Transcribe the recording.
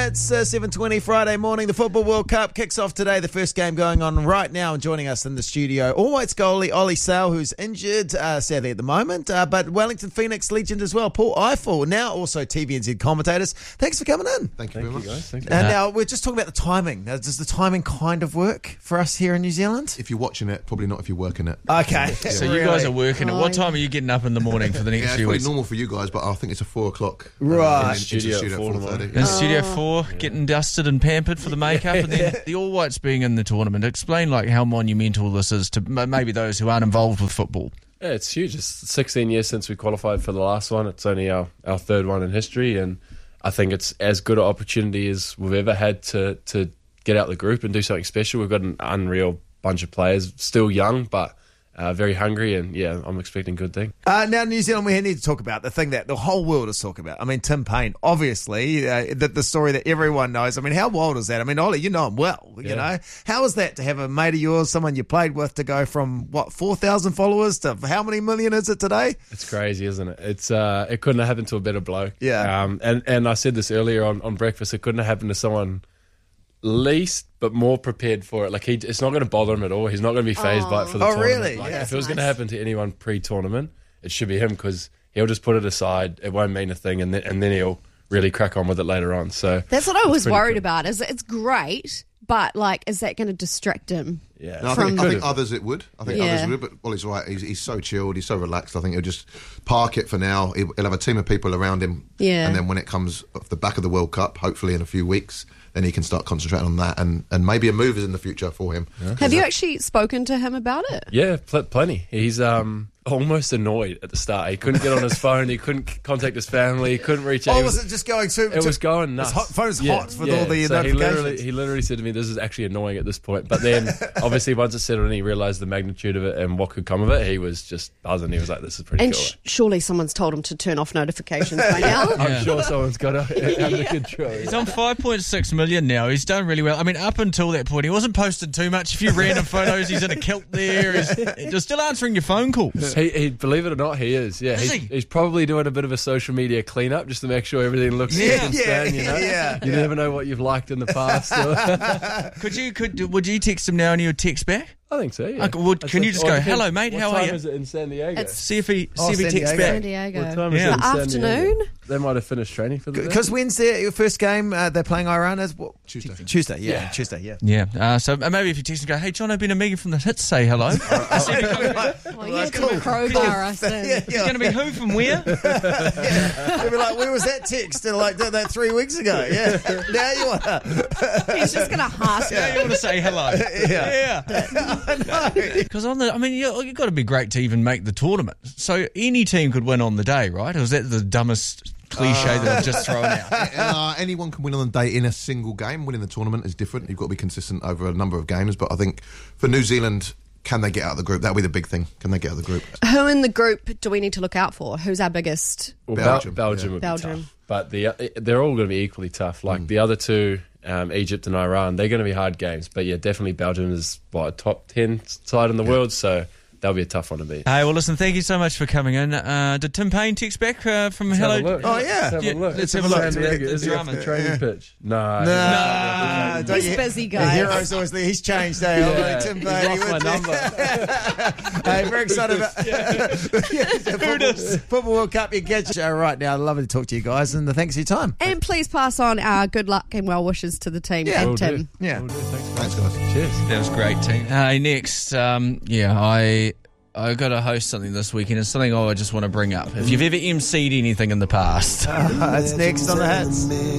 Hits, 7:20 Friday morning. The Football World Cup kicks off today. The first game going on right now, and joining us in the studio, All Whites goalie Ollie Sale, who's injured, sadly at the moment, but Wellington Phoenix legend as well, Paul Eiffel, now also TVNZ commentators. Thanks for coming in. Thank you very much. Guys. Thank you. And now we're just talking about the timing. Now, does the timing kind of work for us here in New Zealand? If you're watching it, probably not if you're working it. Okay. So you guys are working it. What time are you getting up in the morning for the next Yeah, it's few probably weeks? normal for you guys, but I think it's a 4 o'clock. Right. In Studio studio at at 4 4:30. In Studio 4, getting dusted and pampered for the makeup, and then the All Whites being in the tournament. Explain how monumental this is to maybe those who aren't involved with football. Yeah, it's huge. It's 16 years since we qualified for the last one. It's only our third one in history, and I think it's as good an opportunity as we've ever had to get out the group and do something special. We've got an unreal bunch of players, still young, but very hungry, and yeah, I'm expecting good thing. Now, New Zealand, we need to talk about the thing that the whole world is talking about. I mean, Tim Payne, obviously, the story that everyone knows. I mean, how wild is that? I mean, Ollie, you know him well, you know. How is that to have a mate of yours, someone you played with, to go from, 4,000 followers to how many million is it today? It's crazy, isn't it? It's it couldn't have happened to a better bloke. Yeah. And I said this earlier on breakfast, it couldn't have happened to someone least but more prepared for it. Like it's not going to bother him at all. He's not going to be phased by it for the tournament. Really? Like, Yeah, if it was going to happen to anyone pre-tournament, it should be him, because he'll just put it aside. It won't mean a thing, and then he'll really crack on with it later on. So that's what I was pretty worried cool. about. Is it's great, but is that going to distract him? Yeah. No, I think others it would. I think others would, but Ollie's right. He's so chilled. He's so relaxed. I think he'll just park it for now. He'll have a team of people around him. Yeah. And then when it comes off the back of the World Cup, hopefully in a few weeks, then he can start concentrating on that, and maybe a move is in the future for him. Yeah. Have you actually spoken to him about it? Yeah, plenty. He's almost annoyed at the start. He couldn't get on his phone. He couldn't contact his family. He couldn't reach out. Was it just going too... It was going nuts. His phone's hot with all the so notifications. he literally said to me, "This is actually annoying at this point." But then, obviously, once it settled in, he realised the magnitude of it and what could come of it. He was just buzzing. He was like, "This is pretty And cool." surely someone's told him to turn off notifications by now. I'm sure someone's got it under control. He's on 5.6 million now. He's done really well. I mean, up until that point, he wasn't posted too much. A few random photos. He's in a kilt there. He's still answering your phone calls. He believe it or not, he is. Yeah, Is he? He's probably doing a bit of a social media cleanup just to make sure everything looks good and stand. You know, you never know what you've liked in the past. Would you text him now and he would text back? I think so. Yeah. Can you just go, "Hello, mate, how are What you?" time is it in San Diego? See if he San texts Diego. back. San Diego. What time is it in The San afternoon? Diego? They might have finished training for the day. Because when's your first game? They're playing Iran as what? Tuesday. Tuesday, yeah. Tuesday, yeah. Yeah. So maybe if you text and go, "Hey, John, I've been a Megan from the Hits. Say hello." Well, you had to crowbar us in. It's going to be who from where? They'd be like, "Where was that text?" And did that 3 weeks ago. Yeah. Now you want to. He's just going to ask Now you want to say hello. Yeah. Because you've got to be great to even make the tournament. So any team could win on the day, right? Or is that the dumbest cliche that I've just thrown out? Anyone can win on the day in a single game. Winning the tournament is different. You've got to be consistent over a number of games. But I think for New Zealand, can they get out of the group? That'll be the big thing. Can they get out of the group? Who in the group do we need to look out for? Who's our biggest? Well, Belgium. Belgium would be Belgium. tough. But they're all going to be equally tough. Like the other two, Egypt and Iran, they're going to be hard games. But yeah, definitely Belgium is a top 10 side in the world. So that'll be a tough one to beat. Hey, well, listen, thank you so much for coming in. Did Tim Payne text back from Let's Hello? have a look. Oh, yeah. Let's have a look. Let's have a look. San Diego. Is he off the training pitch? No. Don't He's you- busy, The guys. hero's always there. He's changed, eh? Yeah. Tim He's Payne. lost my number. Hey, very excited about Football World Cup. You get right now. Lovely to talk to you guys, and thanks for your time. And please pass on our good luck and well wishes to the team Yeah. and Will do. Tim. Yeah. Will do. Thanks, guys. Cheers. That was great, team. Hey, next, I got to host something this weekend. It's something I just want to bring up. If you've ever emceed anything in the past. It's next on the Hits.